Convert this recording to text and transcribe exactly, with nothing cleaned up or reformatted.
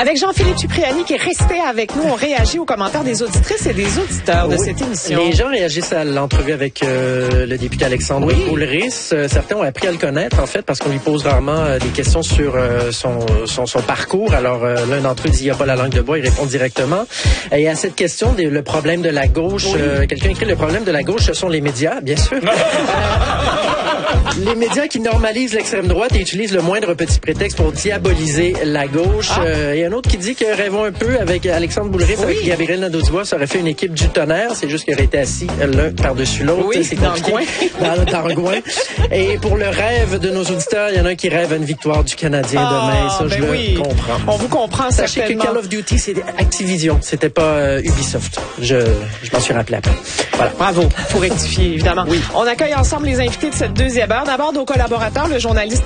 Avec Jean-Philippe Cipriani qui est resté avec nous, on réagit aux commentaires des auditrices et des auditeurs de oui. cette émission. Les gens réagissent à l'entrevue avec euh, le député Alexandre oui. Boulris. Euh, certains ont appris à le connaître, en fait, parce qu'on lui pose rarement euh, des questions sur euh, son, son, son parcours. Alors, euh, l'un d'entre eux dit « il n'y a pas la langue de bois », il répond directement. Et à cette question, des, le problème de la gauche, oui. euh, quelqu'un écrit « le problème de la gauche, ce sont les médias », bien sûr. Les médias qui normalisent l'extrême droite et utilisent le moindre petit prétexte pour diaboliser la gauche. Ah. Euh, et un autre qui dit que rêvons un peu avec Alexandre Boulris, oui. avec Gabriel Nadeau-Dubois, ça aurait fait une équipe du tonnerre. C'est juste qu'ils auraient été assis l'un par-dessus l'autre. Oui, c'est dans le coin. Dans, dans le coin. Et pour le rêve de nos auditeurs, il y en a un qui rêve à une victoire du Canadien ah, demain. Ça, ben je oui. le comprends. On vous comprend Sachez certainement. que Call of Duty, c'est Activision. C'était pas euh, Ubisoft. Je, je m'en suis rappelé après. Voilà. Bravo. Pour rectifier, évidemment. Oui. On accueille ensemble les invités de cette deuxième heure. D'abord, nos collaborateurs, le journaliste